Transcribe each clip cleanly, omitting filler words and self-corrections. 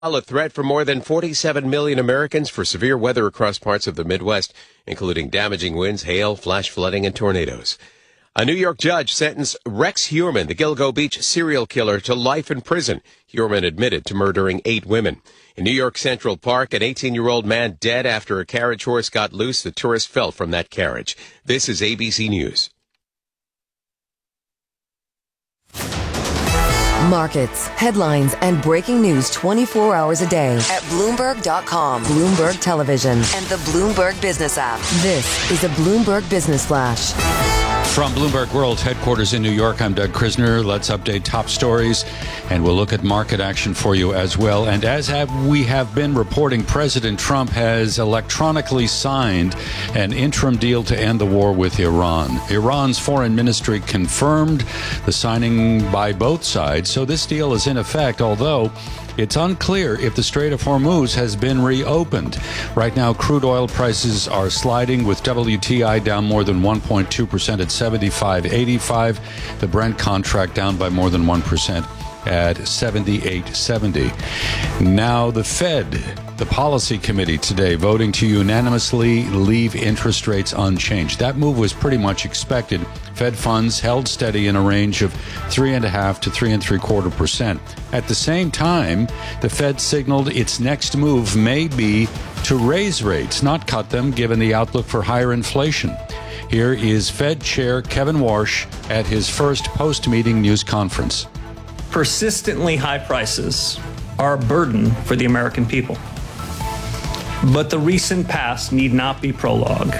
A threat for more than 47 million Americans for severe weather across parts of the Midwest, including damaging winds, hail, flash flooding, and tornadoes. A New York judge sentenced Rex Heuermann, the Gilgo Beach serial killer, to life in prison. Heuermann admitted to murdering 8 women. In New York Central Park, an 18-year-old man dead after a carriage horse got loose. The tourist fell from that carriage. This is ABC News. Markets, headlines, and breaking news 24 hours a day at Bloomberg.com, Bloomberg Television, and the Bloomberg Business app. This is a Bloomberg Business Flash. From Bloomberg World headquarters in New York, I'm Doug Krisner. Let's update top stories, and we'll look at market action for you as well. And as we have been reporting, President Trump has electronically signed an interim deal to end the war with Iran. Iran's foreign ministry confirmed the signing by both sides, so this deal is in effect, although it's unclear if the Strait of Hormuz has been reopened. Right now, crude oil prices are sliding, with WTI down more than 1.2% at $75.85. The Brent contract down by more than 1% at $78.70. Now, the Fed, the policy committee today, voting to unanimously leave interest rates unchanged. That move was pretty much expected. Fed funds held steady in a range of 3.5% to 3.75%. At the same time, the Fed signaled its next move may be to raise rates, not cut them, given the outlook for higher inflation. Here is Fed Chair Kevin Warsh at his first post-meeting news conference. Persistently high prices are a burden for the American people. But the recent past need not be prologue.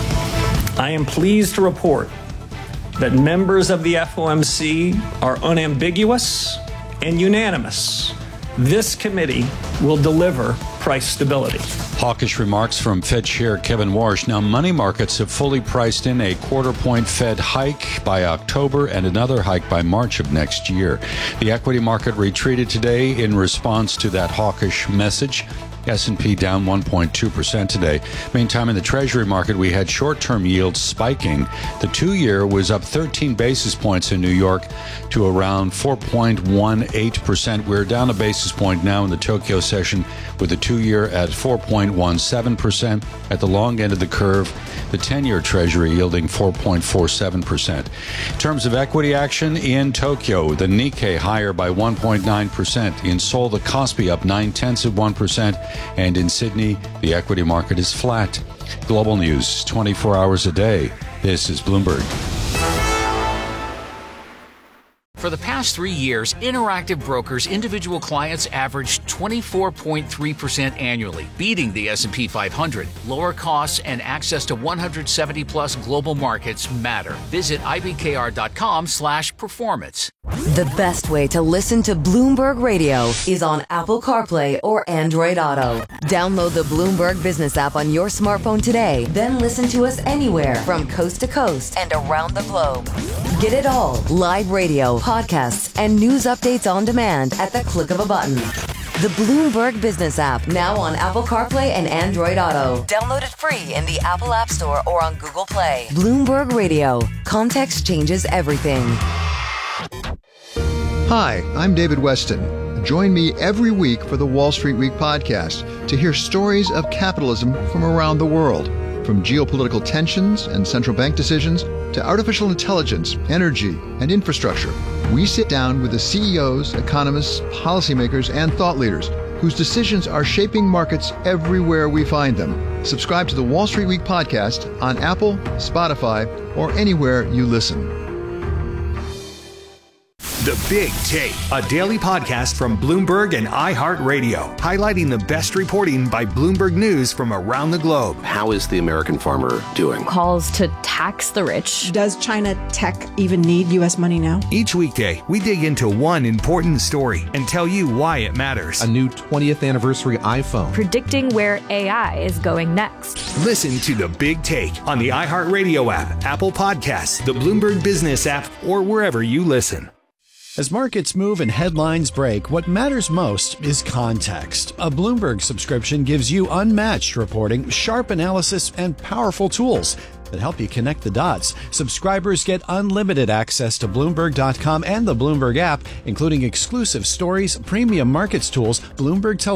I am pleased to report that members of the FOMC are unambiguous and unanimous. This committee will deliver price stability. Hawkish remarks from Fed Chair Kevin Warsh. Now, money markets have fully priced in a quarter-point Fed hike by October and another hike by March of next year. The equity market retreated today in response to that hawkish message. S&P down 1.2% today. Meantime, in the Treasury market, we had short-term yields spiking. The 2-year was up 13 basis points in New York to around 4.18%. We're down a basis point now in the Tokyo session, with the 2-year at 4.17%. At the long end of the curve, the 10-year Treasury yielding 4.47%. In terms of equity action in Tokyo, the Nikkei higher by 1.9%. In Seoul, the Kospi up 0.9%. And in Sydney, the equity market is flat. Global news 24 hours a day. This is Bloomberg. For the past 3 years, Interactive Brokers' individual clients averaged 24.3% annually, beating the S&P 500. Lower costs and access to 170-plus global markets matter. Visit ibkr.com/performance. The best way to listen to Bloomberg Radio is on Apple CarPlay or Android Auto. Download the Bloomberg Business app on your smartphone today, then listen to us anywhere from coast to coast and around the globe. Get it all, live radio, podcasts, and news updates on demand at the click of a button. The Bloomberg Business app, now on Apple CarPlay and Android Auto. Download it free in the Apple App Store or on Google Play. Bloomberg Radio. Context changes everything. Hi, I'm David Weston. Join me every week for the Wall Street Week podcast to hear stories of capitalism from around the world. From geopolitical tensions and central bank decisions to artificial intelligence, energy, and infrastructure, we sit down with the CEOs, economists, policymakers, and thought leaders whose decisions are shaping markets everywhere we find them. Subscribe to the Wall Street Week podcast on Apple, Spotify, or anywhere you listen. The Big Take, a daily podcast from Bloomberg and iHeartRadio, highlighting the best reporting by Bloomberg News from around the globe. How is the American farmer doing? Calls to tax the rich. Does China tech even need U.S. money now? Each weekday, we dig into one important story and tell you why it matters. A new 20th anniversary iPhone. Predicting where AI is going next. Listen to The Big Take on the iHeartRadio app, Apple Podcasts, the Bloomberg Business app, or wherever you listen. As markets move and headlines break, what matters most is context. A Bloomberg subscription gives you unmatched reporting, sharp analysis, and powerful tools. that help you connect the dots. Subscribers get unlimited access to Bloomberg.com and the Bloomberg app, including exclusive stories, premium markets tools, Bloomberg